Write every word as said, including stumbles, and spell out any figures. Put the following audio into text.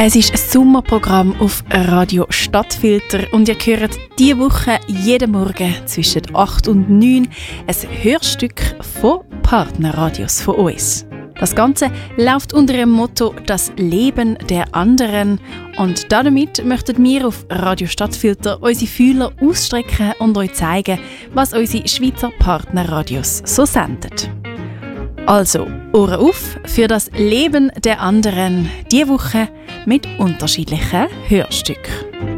Es ist ein Sommerprogramm auf Radio Stadtfilter und ihr hört diese Woche jeden Morgen zwischen acht und neun ein Hörstück von Partnerradios von uns. Das Ganze läuft unter dem Motto «Das Leben der anderen» und damit möchten wir auf Radio Stadtfilter unsere Fühler ausstrecken und euch zeigen, was unsere Schweizer Partnerradios so senden. Also, Ohren auf für das Leben der anderen, diese Woche mit unterschiedlichen Hörstücken.